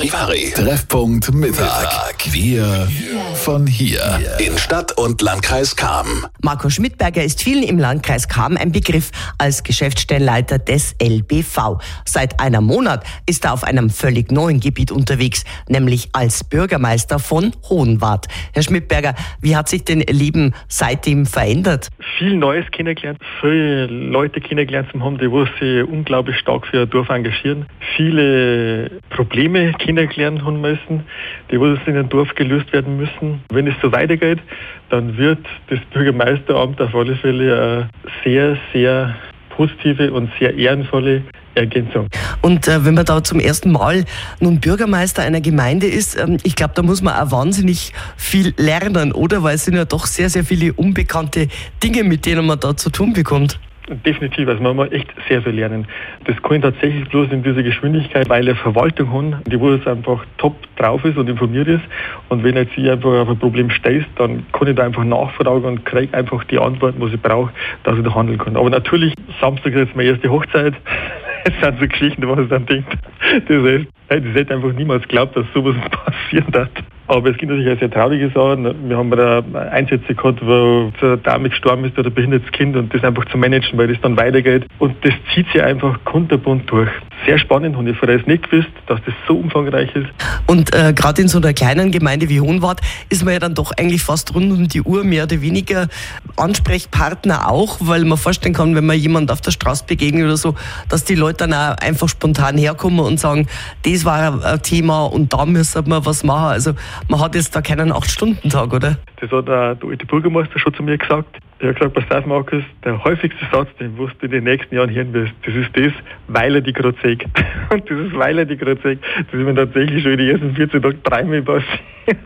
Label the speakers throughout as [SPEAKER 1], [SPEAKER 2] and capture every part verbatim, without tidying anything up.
[SPEAKER 1] Charivari. Treffpunkt Mittag. Wir von hier. In Stadt und Landkreis Cham.
[SPEAKER 2] Marco Schmidberger ist vielen im Landkreis Cham ein Begriff als Geschäftsstellenleiter des L B V. Seit einem Monat ist er auf einem völlig neuen Gebiet unterwegs, nämlich als Bürgermeister von Hohenwart. Herr Schmidberger, wie hat sich denn Ihr Leben seitdem verändert?
[SPEAKER 3] Viel Neues kennengelernt, viele Leute kennengelernt zu haben, die wo sich unglaublich stark für ihr Dorf engagieren. Viele Probleme kennengelernt haben müssen, die wo in einem Dorf gelöst werden müssen. Wenn es so weitergeht, dann wird das Bürgermeisteramt auf alle Fälle eine sehr, sehr positive und sehr ehrenvolle Ergänzung.
[SPEAKER 2] Und äh, wenn man da zum ersten Mal nun Bürgermeister einer Gemeinde ist, ähm, ich glaube, da muss man auch wahnsinnig viel lernen, oder? Weil es sind ja doch sehr, sehr viele unbekannte Dinge, mit denen man da zu tun bekommt.
[SPEAKER 3] Definitiv, also man muss echt sehr viel lernen. Das kann ich tatsächlich bloß in dieser Geschwindigkeit, weil eine Verwaltung haben, die wo jetzt einfach top drauf ist und informiert ist. Und wenn jetzt ich einfach auf ein Problem stößt, dann kann ich da einfach nachfragen und kriege einfach die Antwort, was ich brauche, dass ich da handeln kann. Aber natürlich, Samstag ist jetzt meine erste Hochzeit. Es sind so Geschichten, wo man dann denkt, das, ist, das hätte einfach niemals geglaubt, dass sowas passieren wird. Aber es gibt natürlich eine sehr traurige Sache. Wir haben da Einsätze gehabt, wo eine Dame gestorben ist oder ein behindertes Kind und das einfach zu managen, weil das dann weitergeht. Und das zieht sich einfach kunterbunt durch. Sehr spannend und ich vorher nicht gewusst, dass das so umfangreich ist.
[SPEAKER 2] Und äh, gerade in so einer kleinen Gemeinde wie Hohenwart ist man ja dann doch eigentlich fast rund um die Uhr mehr oder weniger Ansprechpartner auch, weil man vorstellen kann, wenn man jemand auf der Straße begegnet oder so, dass die Leute dann auch einfach spontan herkommen und sagen, das war ein Thema und da müssen wir was machen. Also man hat jetzt da keinen acht-Stunden-Tag, oder?
[SPEAKER 3] Das hat der alte Bürgermeister schon zu mir gesagt. Er hat gesagt, pass auf, Markus, der häufigste Satz, den du in den nächsten Jahren hören wirst, das ist das, weil er die gerade sagt. Und dieses, weil er die gerade sagt, das ist mir tatsächlich schon in den ersten vierzehn Tagen dreimal passiert.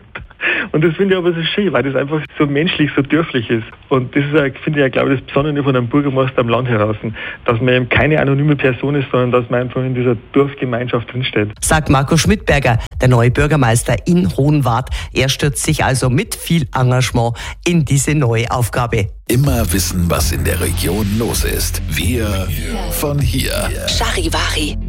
[SPEAKER 3] Und das finde ich aber so schön, weil das einfach so menschlich, so dörflich ist. Und das ist, finde ich, ja, glaube ich, das Besondere von einem Bürgermeister am Land heraus, dass man eben keine anonyme Person ist, sondern dass man einfach in dieser Dorfgemeinschaft drinsteht.
[SPEAKER 2] Sagt Marco Schmidberger, der neue Bürgermeister in Hohenwart. Er stürzt sich also mit viel Engagement in diese neue Aufgabe.
[SPEAKER 1] Immer wissen, was in der Region los ist. Wir von hier.
[SPEAKER 4] Charivari.